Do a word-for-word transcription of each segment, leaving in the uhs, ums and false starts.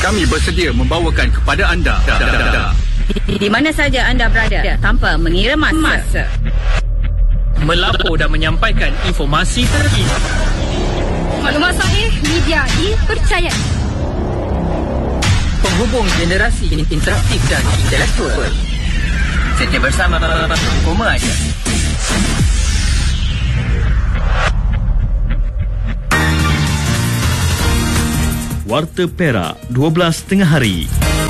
Kami bersedia membawakan kepada anda di, di mana saja anda berada tanpa mengira masa. Melapor dan menyampaikan informasi terkini. Maklumat sahih, media dipercayai. Penghubung generasi interaktif dan intelektual. Setia bersama Koma Aja. Warta Perak, dua belas tengah hari.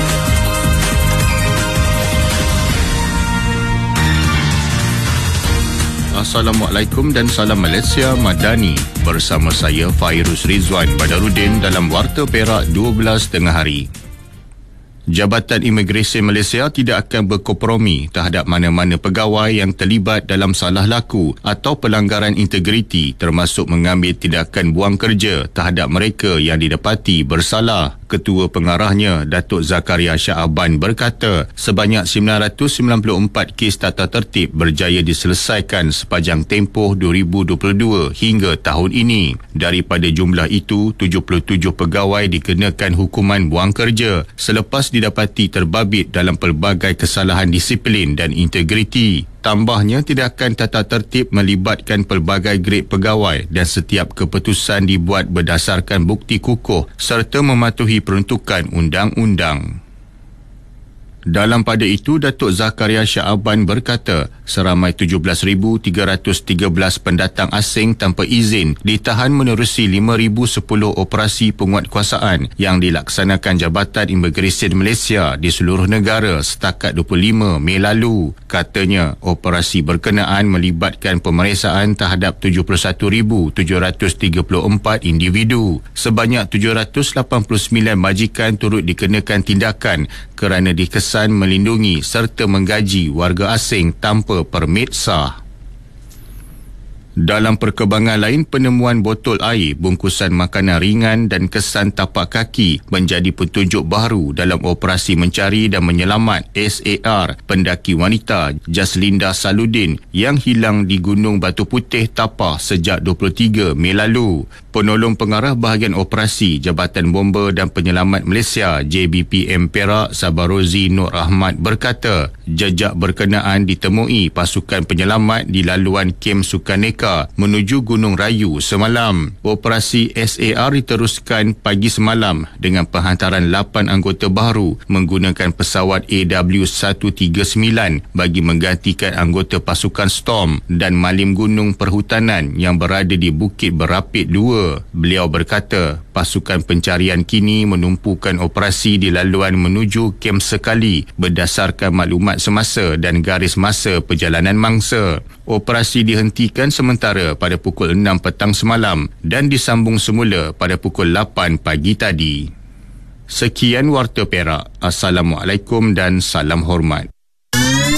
Assalamualaikum dan salam Malaysia Madani. Bersama saya Fairuz Rizwan Badarudin dalam Warta Perak dua belas tengah hari. Jabatan Imigresen Malaysia tidak akan berkompromi terhadap mana-mana pegawai yang terlibat dalam salah laku atau pelanggaran integriti, termasuk mengambil tindakan buang kerja terhadap mereka yang didapati bersalah. Ketua Pengarahnya, Datuk Zakaria Shah Aban berkata, sebanyak sembilan ratus sembilan puluh empat kes tata tertib berjaya diselesaikan sepanjang tempoh dua ribu dua puluh dua hingga tahun ini. Daripada jumlah itu, tujuh puluh tujuh pegawai dikenakan hukuman buang kerja selepas didapati terbabit dalam pelbagai kesalahan disiplin dan integriti. Tambahnya, tindakan tata tertib melibatkan pelbagai grade pegawai dan setiap keputusan dibuat berdasarkan bukti kukuh serta mematuhi peruntukan undang-undang. Dalam pada itu, Datuk Zakaria Shah Aban berkata, seramai tujuh belas ribu tiga ratus tiga belas pendatang asing tanpa izin ditahan menerusi lima ribu sepuluh operasi penguatkuasaan yang dilaksanakan Jabatan Imigresen Malaysia di seluruh negara setakat dua puluh lima Mei lalu. Katanya, operasi berkenaan melibatkan pemeriksaan terhadap tujuh puluh satu ribu tujuh ratus tiga puluh empat individu. Sebanyak tujuh ratus lapan puluh sembilan majikan turut dikenakan tindakan kerana dikesan melindungi serta menggaji warga asing tanpa permit sah. Dalam perkembangan lain, penemuan botol air, bungkusan makanan ringan dan kesan tapak kaki menjadi petunjuk baru dalam operasi mencari dan menyelamat S A R pendaki wanita Jaslinda Saludin yang hilang di Gunung Batu Putih, Tapah sejak dua puluh tiga Mei lalu. Penolong Pengarah Bahagian Operasi Jabatan Bomba dan Penyelamat Malaysia J B P M Perak Sabarozi Nur Ahmad berkata, jejak berkenaan ditemui pasukan penyelamat di laluan kem Sukaneka menuju Gunung Rayu semalam. Operasi S A R diteruskan pagi semalam dengan penghantaran lapan anggota baru menggunakan pesawat A W seratus tiga puluh sembilan bagi menggantikan anggota pasukan Storm dan Malim Gunung Perhutanan yang berada di Bukit Berapit dua. Beliau berkata, pasukan pencarian kini menumpukan operasi di laluan menuju kem sekali berdasarkan maklumat semasa dan garis masa perjalanan mangsa. Operasi dihentikan sementara pada pukul enam petang semalam dan disambung semula pada pukul lapan pagi tadi. Sekian Warta Perak. Assalamualaikum dan salam hormat.